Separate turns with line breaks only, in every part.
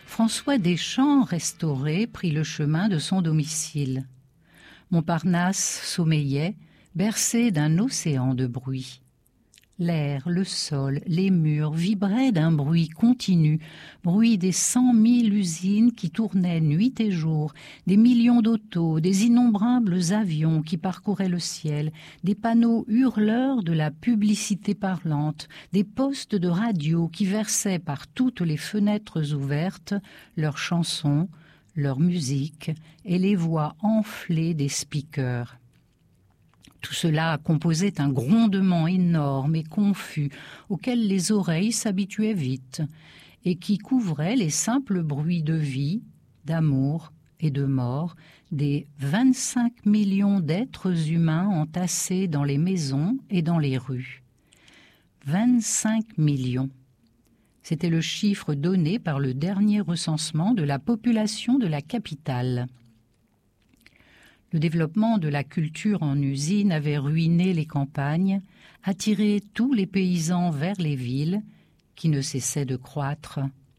François Deschamps, restauré, prit le chemin de son domicile. Montparnasse sommeillait, bercé d'un océan de bruit. L'air, le sol, les murs vibraient d'un bruit continu, bruit des 100 000 usines qui tournaient nuit et jour, des millions d'autos, des innombrables avions qui parcouraient le ciel, des panneaux hurleurs de la publicité parlante, des postes de radio qui versaient par toutes les fenêtres ouvertes leurs chansons, leur musique et les voix enflées des speakers. Tout cela composait un grondement énorme et confus auquel les oreilles s'habituaient vite et qui couvrait les simples bruits de vie, d'amour et de mort des 25 millions d'êtres humains entassés dans les maisons et dans les rues. 25 millions. C'était le chiffre donné par le dernier recensement de la population de la capitale. Le développement de la culture en usine avait ruiné les campagnes, attiré tous les paysans vers les villes, qui ne cessaient de croître.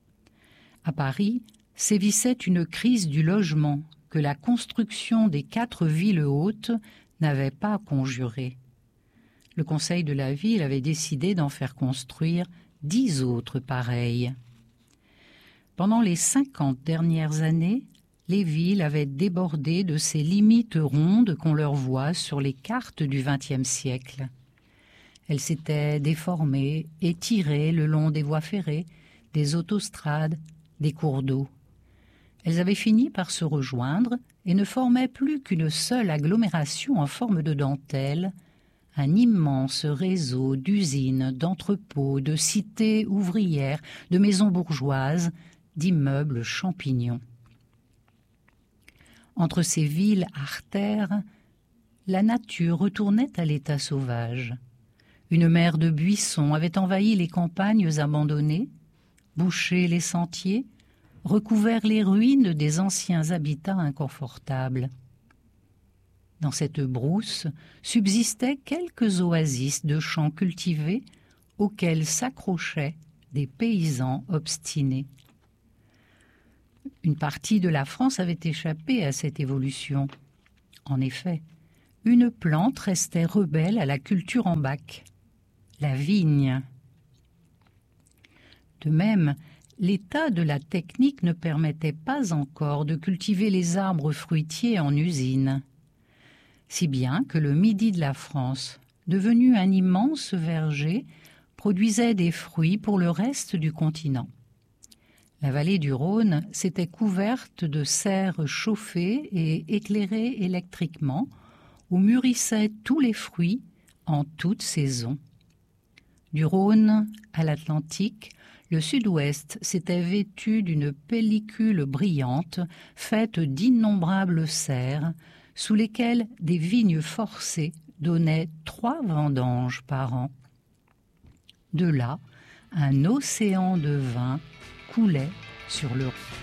À Paris sévissait une crise du logement que la construction des 4 villes hautes n'avait pas conjurée. Le conseil de la ville avait décidé d'en faire construire 10 autres pareilles. Pendant les 50 dernières années, les villes avaient débordé de ces limites rondes qu'on leur voit sur les cartes du XXe siècle. Elles s'étaient déformées, étirées le long des voies ferrées, des autostrades, des cours d'eau. Elles avaient fini par se rejoindre et ne formaient plus qu'une seule agglomération en forme de dentelle, un immense réseau d'usines, d'entrepôts, de cités ouvrières, de maisons bourgeoises, d'immeubles champignons. Entre ces villes artères, la nature retournait à l'état sauvage. Une mer de buissons avait envahi les campagnes abandonnées, bouché les sentiers, recouvert les ruines des anciens habitats inconfortables. Dans cette brousse subsistaient quelques oasis de champs cultivés auxquels s'accrochaient des paysans obstinés. Une partie de la France avait échappé à cette évolution. En effet, une plante restait rebelle à la culture en bac, la vigne. De même, l'état de la technique ne permettait pas encore de cultiver les arbres fruitiers en usine, si bien que le midi de la France, devenu un immense verger, produisait des fruits pour le reste du continent. La vallée du Rhône s'était couverte de serres chauffées et éclairées électriquement, où mûrissaient tous les fruits en toute saison. Du Rhône à l'Atlantique, le sud-ouest s'était vêtu d'une pellicule brillante faite d'innombrables serres, sous lesquelles des vignes forcées donnaient 3 vendanges par an. De là, un océan de vin coulait sur le Rhône.